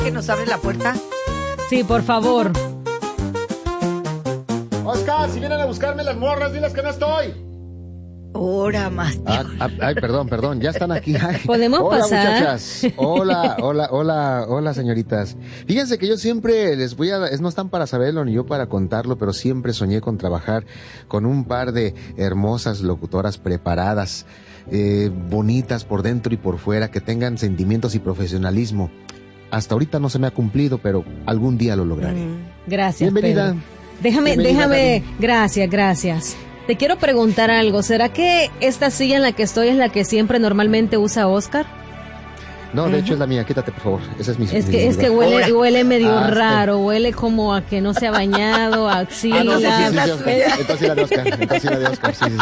¿Que nos abre la puerta? Sí, por favor. Oscar, si vienen a buscarme las morras, diles que no estoy. Hora más. Ay, perdón, ya están aquí. Ay. ¿Podemos pasar? Muchachas. Hola, señoritas. Fíjense que yo siempre no están para saberlo ni yo para contarlo, pero siempre soñé con trabajar con un par de hermosas locutoras preparadas, bonitas por dentro y por fuera, que tengan sentimientos y profesionalismo. Hasta ahorita no se me ha cumplido, pero algún día lo lograré. Gracias, Bienvenida. Pedro. Déjame. Gracias. Te quiero preguntar algo. ¿Será que esta silla en la que estoy es la que siempre normalmente usa Oscar? No, de hecho es la mía. Quítate, por favor. Esa es mi Es que huele medio raro. Huele como a que no se ha bañado, a axila. No, entonces la de Oscar. Sí.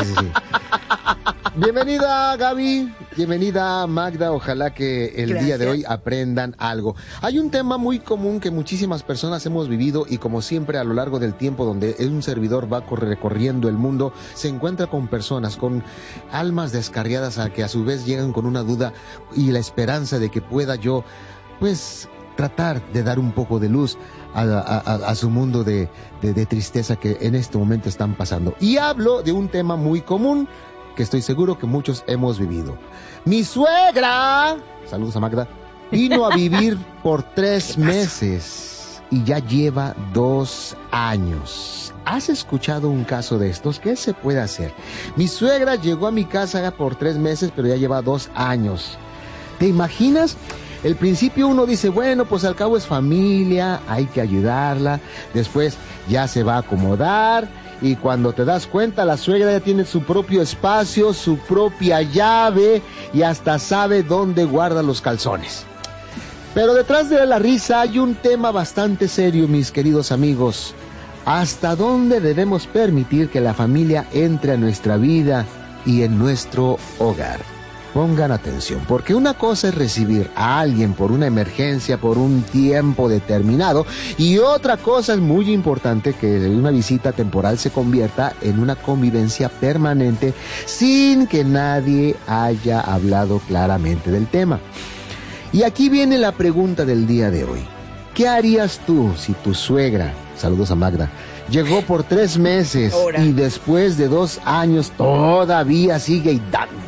Bienvenida, Gaby. Bienvenida, Magda. Ojalá que el día de hoy aprendan algo. Hay un tema muy común que muchísimas personas hemos vivido y, como siempre, a lo largo del tiempo donde un servidor va recorriendo el mundo, se encuentra con personas, con almas descarriadas a que a su vez llegan con una duda y la esperanza de que pueda yo, pues, tratar de dar un poco de luz a su mundo de tristeza que en este momento están pasando. Y hablo de un tema muy común que estoy seguro que muchos hemos vivido. Mi suegra, saludos a Magda, vino a vivir por 3 meses y ya lleva 2 años. ¿Has escuchado un caso de estos? ¿Qué se puede hacer? Mi suegra llegó a mi casa por 3 meses, pero ya lleva 2 años. ¿Te imaginas? Al principio uno dice, bueno, pues al cabo es familia, hay que ayudarla, después ya se va a acomodar. Y cuando te das cuenta, la suegra ya tiene su propio espacio, su propia llave y hasta sabe dónde guarda los calzones. Pero detrás de la risa hay un tema bastante serio, mis queridos amigos. ¿Hasta dónde debemos permitir que la familia entre a nuestra vida y en nuestro hogar? Pongan atención, porque una cosa es recibir a alguien por una emergencia, por un tiempo determinado, y otra cosa es muy importante, que una visita temporal se convierta en una convivencia permanente sin que nadie haya hablado claramente del tema. Y aquí viene la pregunta del día de hoy. ¿Qué harías tú si tu suegra, saludos a Magda, llegó por 3 meses y después de 2 años todavía sigue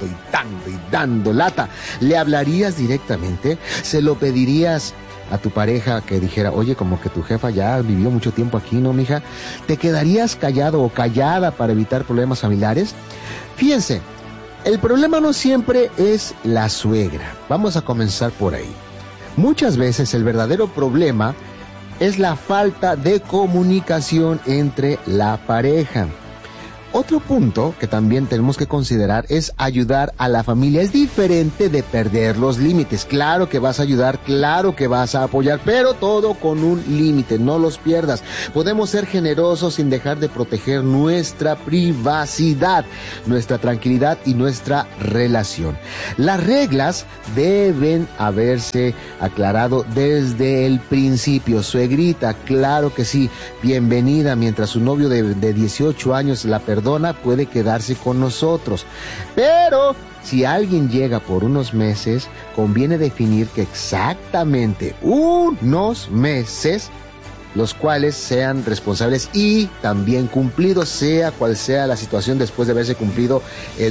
dando lata? ¿Le hablarías directamente? ¿Se lo pedirías a tu pareja que dijera, oye, como que tu jefa ya vivió mucho tiempo aquí, ¿no, mija? ¿Te quedarías callado o callada para evitar problemas familiares? Fíjense, el problema no siempre es la suegra. Vamos a comenzar por ahí. Muchas veces el verdadero problema es la falta de comunicación entre la pareja. Otro punto que también tenemos que considerar es ayudar a la familia. Es diferente de perder los límites. Claro que vas a ayudar, claro que vas a apoyar, pero todo con un límite, no los pierdas. Podemos ser generosos sin dejar de proteger nuestra privacidad, nuestra tranquilidad y nuestra relación. Las reglas deben haberse aclarado desde el principio. Suegrita, claro que sí, bienvenida. Mientras su novio de 18 años la perdona, puede quedarse con nosotros. Pero si alguien llega por unos meses, conviene definir que exactamente unos meses, los cuales sean responsables y también cumplidos, sea cual sea la situación después de haberse cumplido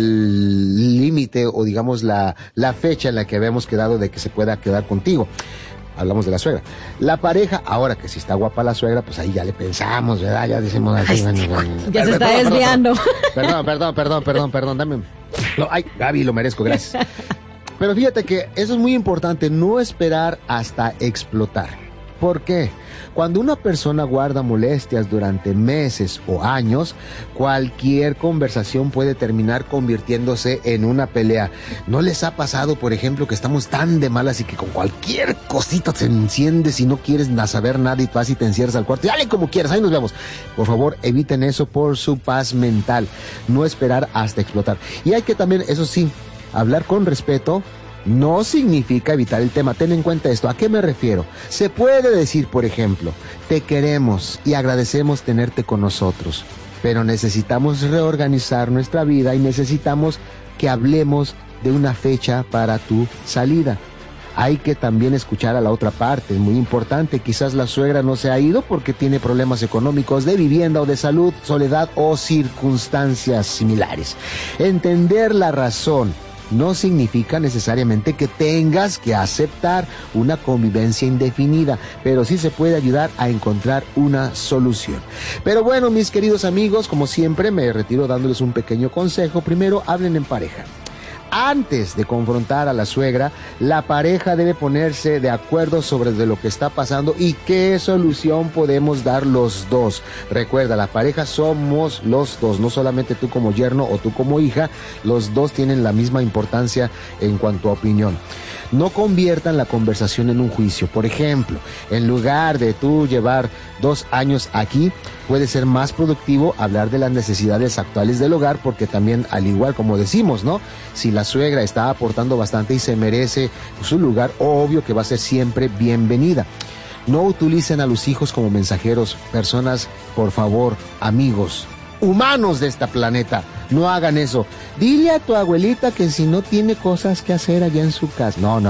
el límite o digamos la fecha en la que habíamos quedado de que se pueda quedar contigo. Hablamos de la suegra. La pareja, ahora que si está guapa la suegra, pues ahí ya le pensamos, ¿verdad? Ya decimos... Ya se está desviando. Perdón, dame... No, ay, Gaby, lo merezco, gracias. Pero fíjate que eso es muy importante, no esperar hasta explotar. ¿Por qué? Cuando una persona guarda molestias durante meses o años, cualquier conversación puede terminar convirtiéndose en una pelea. ¿No les ha pasado, por ejemplo, que estamos tan de malas y que con cualquier cosita te enciendes y no quieres saber nada y vas y te encierras al cuarto? Dale como quieras, ahí nos vemos. Por favor, eviten eso por su paz mental. No esperar hasta explotar. Y hay que también, eso sí, hablar con respeto. No significa evitar el tema. Ten en cuenta esto. ¿A qué me refiero? Se puede decir, por ejemplo, te queremos y agradecemos tenerte con nosotros, pero necesitamos reorganizar nuestra vida y necesitamos que hablemos de una fecha para tu salida. hay que también escuchar a la otra parte, es muy importante. Quizás la suegra no se ha ido porque tiene problemas económicos de vivienda o de salud, soledad o circunstancias similares. Entender la razón no significa necesariamente que tengas que aceptar una convivencia indefinida, pero sí se puede ayudar a encontrar una solución. Pero bueno, mis queridos amigos, como siempre me retiro dándoles un pequeño consejo. Primero, hablen en pareja. Antes de confrontar a la suegra, la pareja debe ponerse de acuerdo sobre de lo que está pasando y qué solución podemos dar los dos. Recuerda, la pareja somos los dos, no solamente tú como yerno o tú como hija, los dos tienen la misma importancia en cuanto a opinión. No conviertan la conversación en un juicio. Por ejemplo, en lugar de tú llevar 2 años aquí, puede ser más productivo hablar de las necesidades actuales del hogar, porque también, al igual como decimos, ¿no? Si la suegra está aportando bastante y se merece su lugar, obvio que va a ser siempre bienvenida. No utilicen a los hijos como mensajeros. Personas, por favor, amigos, humanos de este planeta, no hagan eso. Dile a tu abuelita que si no tiene cosas que hacer allá en su casa. No.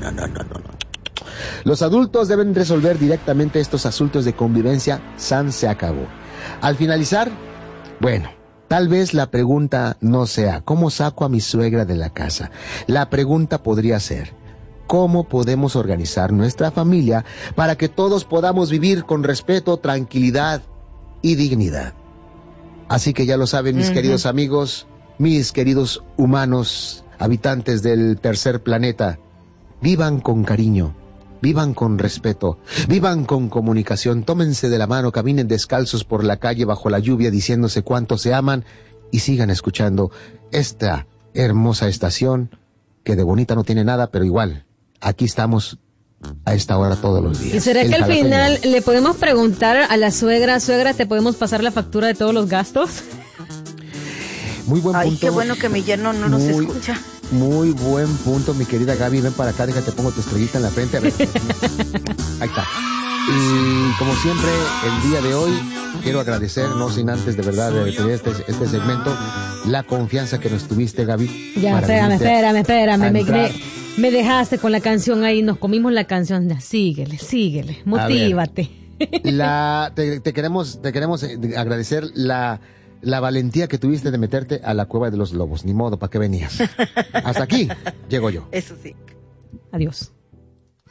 Los adultos deben resolver directamente estos asuntos de convivencia. San se acabó. Al finalizar, bueno, tal vez la pregunta no sea ¿cómo saco a mi suegra de la casa? La pregunta podría ser ¿cómo podemos organizar nuestra familia para que todos podamos vivir con respeto, tranquilidad y dignidad? Así que ya lo saben, mis queridos amigos, mis queridos humanos, habitantes del tercer planeta, vivan con cariño, vivan con respeto, vivan con comunicación, tómense de la mano, caminen descalzos por la calle bajo la lluvia diciéndose cuánto se aman y sigan escuchando esta hermosa estación que de bonita no tiene nada, pero igual, aquí estamos a esta hora todos los días. ¿Y será que al final le podemos preguntar a la suegra, ¿te podemos pasar la factura de todos los gastos? Muy buen punto. Ay, qué bueno que mi yerno no nos escucha. Muy buen punto, mi querida Gaby. Ven para acá, déjate, pongo tu estrellita en la frente. A ver. Ahí está. Y como siempre, el día de hoy quiero agradecer, no sin antes de verdad de tener este segmento, la confianza que nos tuviste, Gaby. Ya, espérame. Me dejaste con la canción ahí, nos comimos la canción. Ya, síguele, motívate. Te queremos agradecer la valentía que tuviste de meterte a la cueva de los lobos. Ni modo, ¿para qué venías? Hasta aquí llego yo. Eso sí. Adiós.